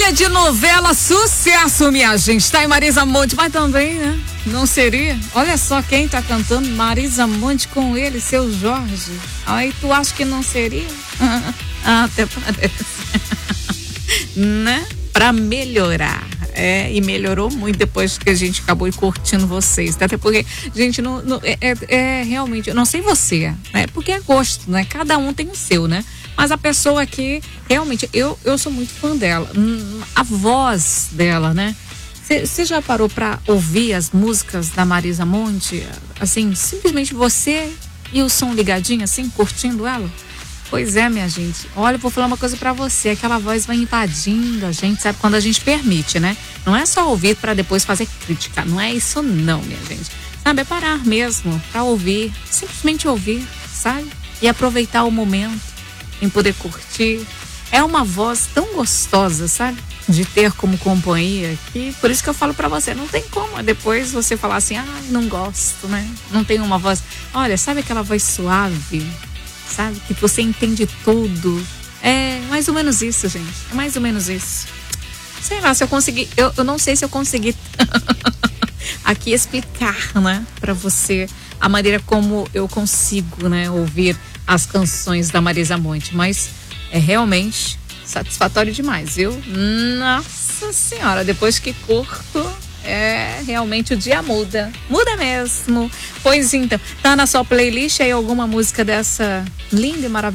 Trilha de novela, sucesso, minha gente. Tá em Marisa Monte, mas também, né? Não seria? Olha só quem tá cantando, Marisa Monte com ele, seu Jorge. Aí tu acha que não seria? Até parece. Né? Pra melhorar. E melhorou muito depois que a gente acabou curtindo vocês. Até porque, gente, realmente, eu não sei você, né? Porque é gosto, né? Cada um tem o seu, né? Mas a pessoa aqui, realmente, eu sou muito fã dela. A voz dela, né? Você já parou pra ouvir as músicas da Marisa Monte? Assim, simplesmente você e o som ligadinho, assim, curtindo ela? Pois é, minha gente. Olha, eu vou falar uma coisa pra você. Aquela voz vai invadindo a gente, sabe? Quando a gente permite, né? Não é só ouvir pra depois fazer crítica. Não é isso não, minha gente. Sabe? É parar mesmo pra ouvir. Simplesmente ouvir, sabe? E aproveitar o momento em poder curtir. É uma voz tão gostosa, sabe? De ter como companhia. Que por isso que eu falo pra você. Não tem como depois você falar assim, não gosto, né? Não tem uma voz. Olha, sabe aquela voz suave? Sabe? Que você entende tudo. É mais ou menos isso, gente. É mais ou menos isso. Sei lá, se eu conseguir... Eu não sei se eu consegui aqui explicar, né? Pra você a maneira como eu consigo, né? Ouvir as canções da Marisa Monte. Mas é realmente satisfatório demais, viu? Nossa Senhora, depois que curto... realmente o dia muda. Muda mesmo. Pois então, tá na sua playlist aí alguma música dessa linda e maravilhosa?